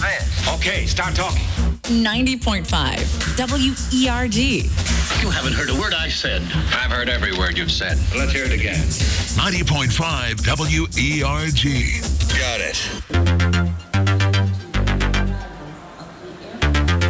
this. Okay, start talking. 90.5 WERD. You haven't heard a word I said. I've heard every word you've said. Let's hear it again. 90.5 WERD. Got it.